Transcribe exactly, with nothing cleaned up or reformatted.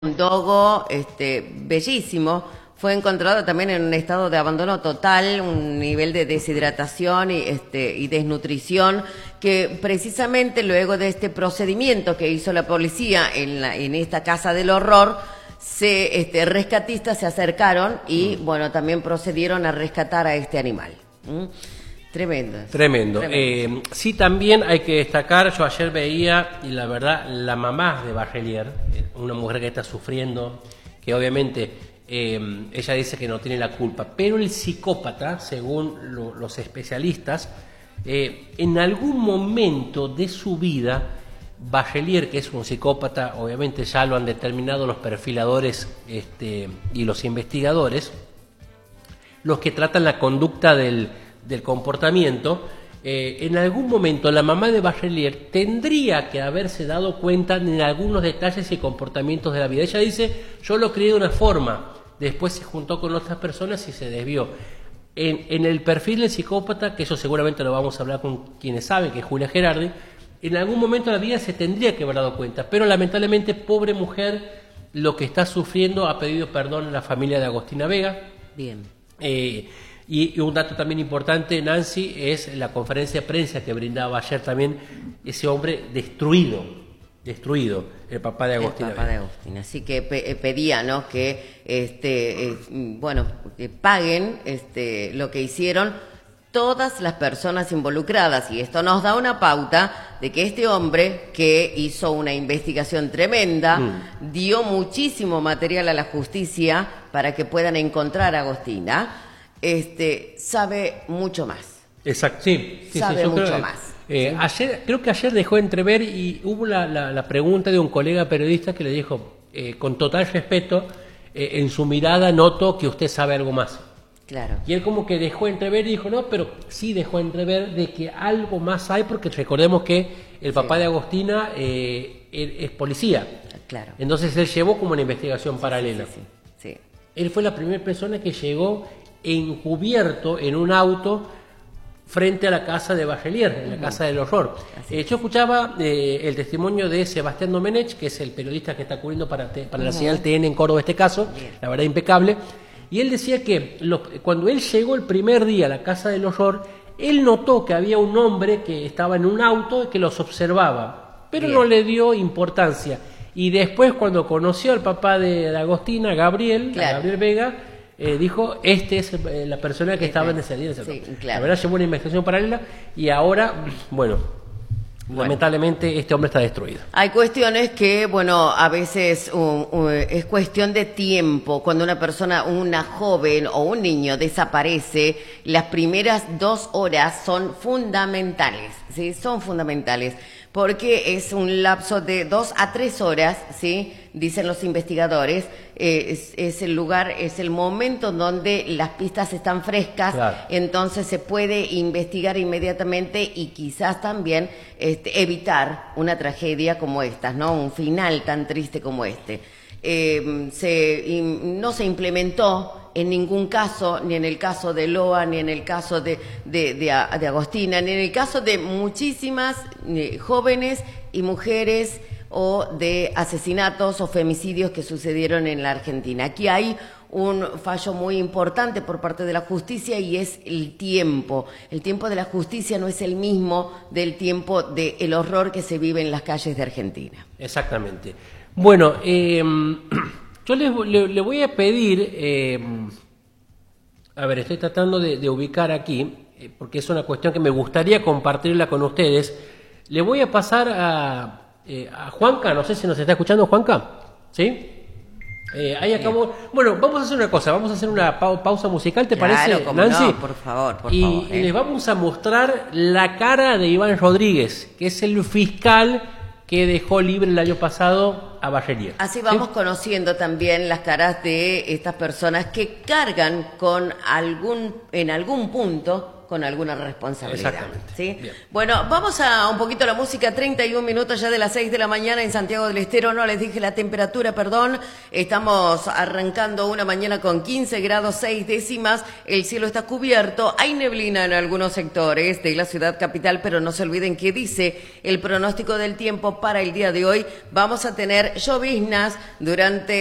Un dogo este, bellísimo, fue encontrado también en un estado de abandono total, un nivel de deshidratación y, este, y desnutrición, que precisamente luego de este procedimiento que hizo la policía en, la, en esta casa del horror, se, este, rescatistas se acercaron y mm. bueno, también procedieron a rescatar a este animal. ¿Mm? Tremendo. Tremendo. Tremendo. Eh, sí, también hay que destacar, yo ayer veía, y la verdad, la mamá de Barrelier, una mujer que está sufriendo, que obviamente eh, ella dice que no tiene la culpa, pero el psicópata, según lo, los especialistas, eh, en algún momento de su vida, Barrelier, que es un psicópata, obviamente ya lo han determinado los perfiladores este, y los investigadores, los que tratan la conducta del del comportamiento, eh, en algún momento la mamá de Barrelier tendría que haberse dado cuenta en algunos detalles y comportamientos de la vida. Ella dice, yo lo crié de una forma, después se juntó con otras personas y se desvió. En, en el perfil del psicópata, que eso seguramente lo vamos a hablar con quienes saben, que es Julia Gerardi, en algún momento de la vida se tendría que haber dado cuenta, pero lamentablemente, pobre mujer, lo que está sufriendo, ha pedido perdón a la familia de Agostina Vega. Bien. Eh, Y, y un dato también importante, Nancy, es la conferencia de prensa que brindaba ayer también ese hombre destruido, destruido, el papá de Agostina. El papá de Agostina. Así que pe pedía, ¿no?, que, este, eh, bueno, que paguen este, lo que hicieron todas las personas involucradas. Y esto nos da una pauta de que este hombre, que hizo una investigación tremenda, mm. dio muchísimo material a la justicia para que puedan encontrar a Agostina. Este, sabe mucho más. Exacto, sí. sí sabe sí, mucho creo, más. Eh, ¿sí? Ayer, creo que ayer dejó entrever y hubo la, la, la pregunta de un colega periodista que le dijo, eh, con total respeto, eh, en su mirada noto que usted sabe algo más. Claro. Y él como que dejó entrever y dijo, no, pero sí dejó entrever de que algo más hay, porque recordemos que el papá sí. de Agostina eh, es policía. Claro. Entonces él llevó como una investigación sí, paralela. Sí, sí, sí. Él fue la primera persona que llegó encubierto en un auto frente a la casa de Barrelier, en la uh-huh. casa del horror. Eh, yo escuchaba eh, el testimonio de Sebastián Domenech, que es el periodista que está cubriendo para, te, para uh-huh. la señal T N en Córdoba este caso, bien. La verdad impecable, y él decía que lo, cuando él llegó el primer día a la casa del horror, él notó que había un hombre que estaba en un auto y que los observaba, pero bien. No le dio importancia. Y después, cuando conoció al papá de, de Agostina, Gabriel, claro. Gabriel Vega, Eh, dijo, este es eh, la persona que este, estaba en ese día. Sí, claro. La verdad, llevó una investigación paralela y ahora, bueno, bueno, lamentablemente este hombre está destruido. Hay cuestiones que, bueno, a veces um, um, es cuestión de tiempo. Cuando una persona, una joven o un niño desaparece, las primeras dos horas son fundamentales, ¿sí? Son fundamentales. Porque es un lapso de dos a tres horas, ¿sí? Dicen los investigadores, eh, es, es el lugar, es el momento donde las pistas están frescas, claro. Entonces se puede investigar inmediatamente y quizás también este, evitar una tragedia como esta, ¿no? Un final tan triste como este. Eh, se, y no se implementó en ningún caso, ni en el caso de Loa, ni en el caso de, de, de, de Agostina, ni en el caso de muchísimas eh, jóvenes y mujeres o de asesinatos o femicidios que sucedieron en la Argentina. Aquí hay un fallo muy importante por parte de la justicia y es el tiempo. El tiempo de la justicia no es el mismo del tiempo del horror que se vive en las calles de Argentina. Exactamente. Bueno, eh, yo le, le, le voy a pedir, eh, a ver, estoy tratando de, de ubicar aquí, eh, porque es una cuestión que me gustaría compartirla con ustedes. Le voy a pasar a, eh, a Juanca, no sé si nos está escuchando Juanca, ¿sí? Eh, ahí acabó. Bueno, vamos a hacer una cosa, vamos a hacer una pa pausa musical, ¿te claro, parece, como Nancy? No, por favor, por y, favor. Eh. Y les vamos a mostrar la cara de Iván Rodríguez, que es el fiscal que dejó libre el año pasado a Barrelier. Así vamos ¿sí? conociendo también las caras de estas personas que cargan con algún, en algún punto con alguna responsabilidad. Exactamente. ¿Sí? Bien. Bueno, vamos a un poquito la música, treinta y un minutos ya de las seis de la mañana en Santiago del Estero, no les dije la temperatura, perdón, estamos arrancando una mañana con quince grados seis décimas, el cielo está cubierto, hay neblina en algunos sectores de la ciudad capital, pero no se olviden que dice el pronóstico del tiempo para el día de hoy, vamos a tener lloviznas durante